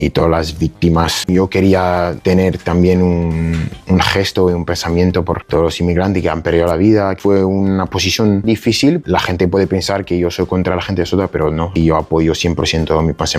y todas las víctimas. Yo quería tener también un gesto y un pensamiento por todos los inmigrantes que han perdido la vida. Fue una posición difícil. La gente puede pensar que yo soy contra la gente de Sota, pero no. Y yo apoyo 100% mi pensamiento.